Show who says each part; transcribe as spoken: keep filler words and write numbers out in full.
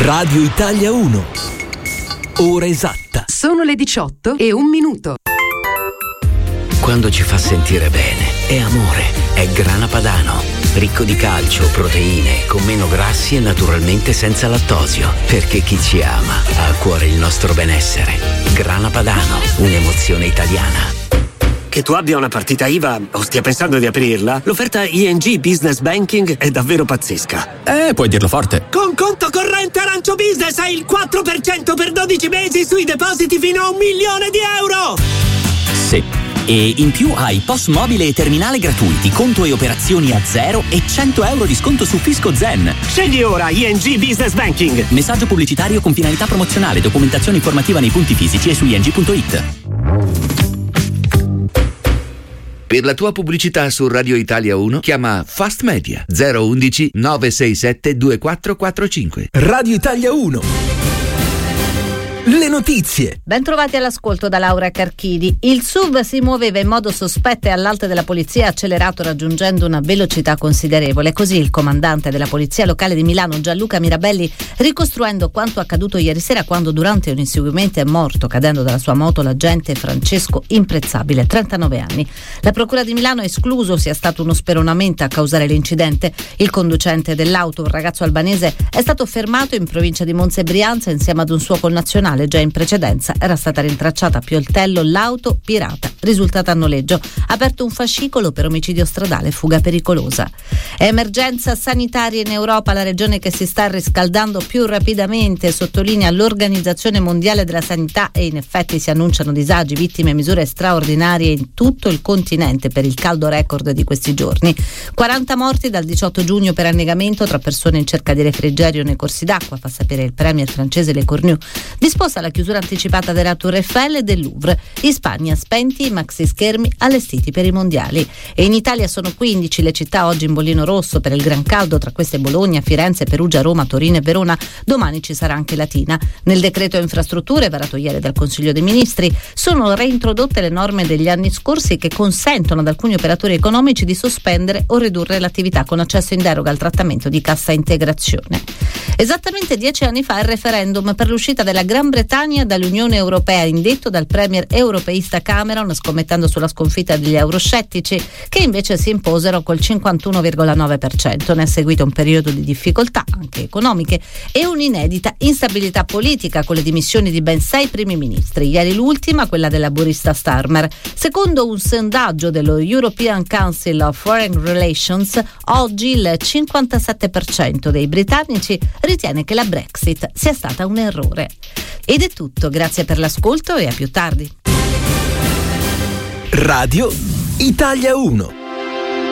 Speaker 1: Radio Italia uno. Ora esatta.
Speaker 2: Sono le diciotto e un minuto.
Speaker 3: Quando ci fa sentire bene, è amore, è Grana Padano. Ricco di calcio, proteine, con meno grassi e naturalmente senza lattosio. Perché chi ci ama ha a cuore il nostro benessere. Grana Padano, un'emozione italiana.
Speaker 4: Che tu abbia una partita I V A o stia pensando di aprirla, l'offerta I N G Business Banking è davvero pazzesca.
Speaker 5: Eh, puoi dirlo forte.
Speaker 4: Con conto corrente Arancio Business hai il quattro per cento per dodici mesi sui depositi fino a un milione di euro!
Speaker 5: Sì. E in più hai P O S mobile e terminale gratuiti, conto e operazioni a zero e cento euro di sconto su Fisco Zen.
Speaker 4: Scegli ora I N G Business Banking.
Speaker 5: Messaggio pubblicitario con finalità promozionale, documentazione informativa nei punti fisici e su i n g punto i t.
Speaker 6: Per la tua pubblicità su Radio Italia uno chiama Fast Media zero undici nove sei sette due quattro quattro cinque.
Speaker 1: Radio Italia uno. Le notizie.
Speaker 7: Bentrovati all'ascolto da Laura Carchidi. Il S U V si muoveva in modo sospetto e all'alto della polizia, accelerato raggiungendo una velocità considerevole. Così il comandante della polizia locale di Milano, Gianluca Mirabelli, ricostruendo quanto accaduto ieri sera quando durante un inseguimento è morto cadendo dalla sua moto l'agente Francesco Imprezzabile, trentanove anni. La procura di Milano ha escluso sia stato uno speronamento a causare l'incidente. Il conducente dell'auto, un ragazzo albanese, è stato fermato in provincia di Monza e Brianza insieme ad un suo connazionale. Già in precedenza era stata rintracciata a Pioltello l'auto pirata, risultata a noleggio. Aperto un fascicolo per omicidio stradale e fuga pericolosa. Emergenza sanitaria in Europa, la regione che si sta riscaldando più rapidamente, sottolinea l'Organizzazione Mondiale della Sanità, e in effetti si annunciano disagi, vittime e misure straordinarie in tutto il continente per il caldo record di questi giorni. quaranta morti dal diciotto giugno per annegamento tra persone in cerca di refrigerio nei corsi d'acqua, fa sapere il premier francese Le Cornu. Disposta la chiusura anticipata della Tour Eiffel e del Louvre. In Spagna spenti i maxi schermi allestiti per i mondiali. E in Italia sono quindici le città oggi in bollino rosso per il gran caldo, tra queste Bologna, Firenze, Perugia, Roma, Torino e Verona. Domani ci sarà anche Latina. Nel decreto infrastrutture varato ieri dal Consiglio dei Ministri sono reintrodotte le norme degli anni scorsi che consentono ad alcuni operatori economici di sospendere o ridurre l'attività con accesso in deroga al trattamento di cassa integrazione. Esattamente dieci anni fa il referendum per l'uscita della Gran Bretagna dall'Unione Europea, indetto dal premier europeista Cameron, scommettendo sulla sconfitta degli euroscettici, che invece si imposero col cinquantuno virgola nove per cento. Ne è seguito un periodo di difficoltà, anche economiche, e un'inedita instabilità politica con le dimissioni di ben sei primi ministri. Ieri l'ultima, quella della laburista Starmer. Secondo un sondaggio dello European Council of Foreign Relations, oggi il cinquantasette per cento dei britannici ritiene che la Brexit sia stata un errore. Ed è tutto, grazie per l'ascolto e a più tardi.
Speaker 1: Radio Italia uno.